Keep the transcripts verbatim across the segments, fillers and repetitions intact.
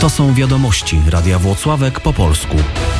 To są wiadomości Radia Włocławek po polsku.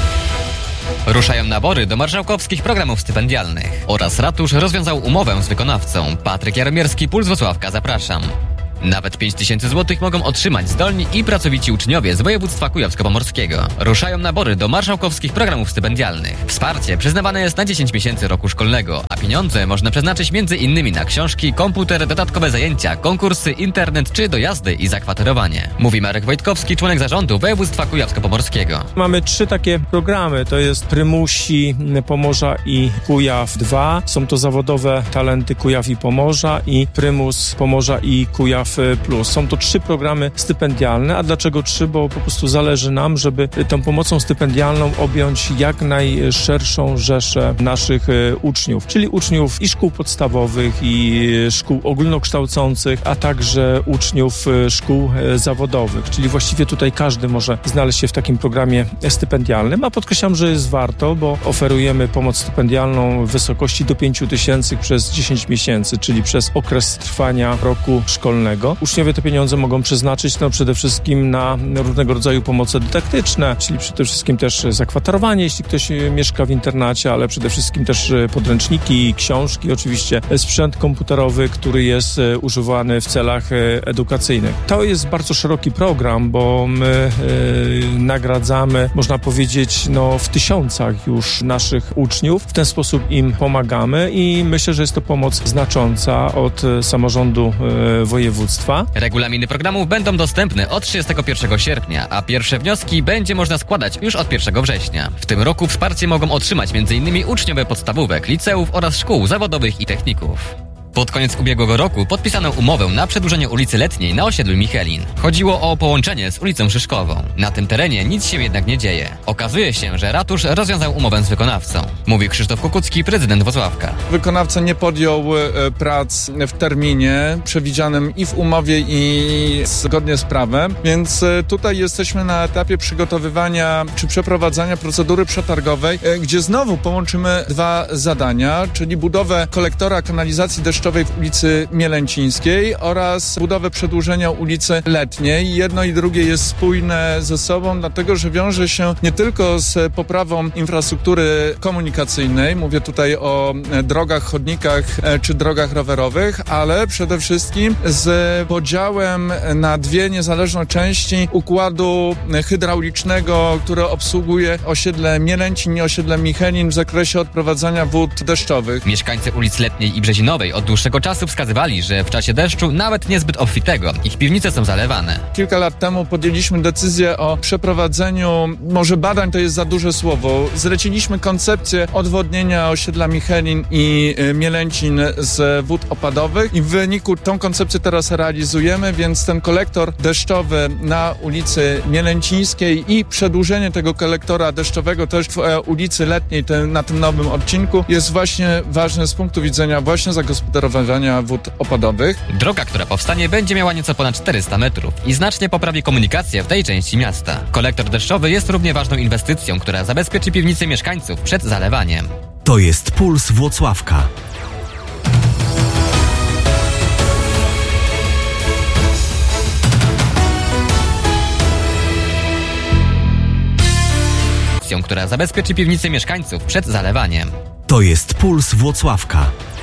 Ruszają nabory do marszałkowskich programów stypendialnych oraz ratusz rozwiązał umowę z wykonawcą. Patryk Jaromierski, Puls Włocławka, zapraszam. Nawet pięć tysięcy złotych mogą otrzymać zdolni i pracowici uczniowie z województwa kujawsko-pomorskiego. Ruszają nabory do marszałkowskich programów stypendialnych. Wsparcie przyznawane jest na dziesięć miesięcy roku szkolnego, a pieniądze można przeznaczyć między innymi na książki, komputer, dodatkowe zajęcia, konkursy, internet czy dojazdy i zakwaterowanie. Mówi Marek Wojtkowski, członek zarządu województwa kujawsko-pomorskiego. Mamy trzy takie programy, to jest Prymusi, Pomorza i Kujaw dwa. Są to zawodowe talenty Kujaw i Pomorza i Prymus Pomorza i Kujaw Plus. Są to trzy programy stypendialne. A dlaczego trzy? Bo po prostu zależy nam, żeby tą pomocą stypendialną objąć jak najszerszą rzeszę naszych uczniów, czyli uczniów i szkół podstawowych, i szkół ogólnokształcących, a także uczniów szkół zawodowych. Czyli właściwie tutaj każdy może znaleźć się w takim programie stypendialnym, a podkreślam, że jest warto, bo oferujemy pomoc stypendialną w wysokości do pięć tysięcy przez dziesięć miesięcy, czyli przez okres trwania roku szkolnego. Uczniowie te pieniądze mogą przeznaczyć no, przede wszystkim na różnego rodzaju pomoce dydaktyczne, czyli przede wszystkim też zakwaterowanie, jeśli ktoś mieszka w internacie, ale przede wszystkim też podręczniki, książki, oczywiście sprzęt komputerowy, który jest używany w celach edukacyjnych. To jest bardzo szeroki program, bo my yy, nagradzamy, można powiedzieć, no, w tysiącach już naszych uczniów. W ten sposób im pomagamy i myślę, że jest to pomoc znacząca od samorządu yy, województwa. Regulaminy programów będą dostępne od trzydziestego pierwszego sierpnia, a pierwsze wnioski będzie można składać już od pierwszego września. W tym roku wsparcie mogą otrzymać między innymi uczniowie podstawówek, liceów oraz szkół zawodowych i techników. Pod koniec ubiegłego roku podpisano umowę na przedłużenie ulicy Letniej na osiedlu Michelin. Chodziło o połączenie z ulicą Szyszkową. Na tym terenie nic się jednak nie dzieje. Okazuje się, że ratusz rozwiązał umowę z wykonawcą. Mówi Krzysztof Kukucki, prezydent Włocławka. Wykonawca nie podjął prac w terminie przewidzianym i w umowie, i zgodnie z prawem, więc tutaj jesteśmy na etapie przygotowywania czy przeprowadzania procedury przetargowej, gdzie znowu połączymy dwa zadania, czyli budowę kolektora kanalizacji deszczowej w ulicy Mielęcińskiej oraz budowę przedłużenia ulicy Letniej. Jedno i drugie jest spójne ze sobą, dlatego że wiąże się nie tylko z poprawą infrastruktury komunikacyjnej, mówię tutaj o drogach, chodnikach czy drogach rowerowych, ale przede wszystkim z podziałem na dwie niezależne części układu hydraulicznego, który obsługuje osiedle Mielęcin i osiedle Michelin w zakresie odprowadzania wód deszczowych. Mieszkańcy ulic Letniej i Brzezinowej od dłuższego czasu wskazywali, że w czasie deszczu, nawet niezbyt obfitego, ich piwnice są zalewane. Kilka lat temu podjęliśmy decyzję o przeprowadzeniu, może badań to jest za duże słowo, zleciliśmy koncepcję odwodnienia osiedla Michelin i Mielęcin z wód opadowych i w wyniku tą koncepcję teraz realizujemy, więc ten kolektor deszczowy na ulicy Mielęcińskiej i przedłużenie tego kolektora deszczowego też w ulicy Letniej, ten, na tym nowym odcinku jest właśnie ważne z punktu widzenia właśnie zagospodarowania wód opadowych. Droga, która powstanie, będzie miała nieco ponad czterysta metrów i znacznie poprawi komunikację w tej części miasta. Kolektor deszczowy jest równie ważną inwestycją, która zabezpieczy piwnice mieszkańców przed zalewaniem. To jest Puls Włocławka. która zabezpieczy piwnice mieszkańców przed zalewaniem. To jest Puls Włocławka.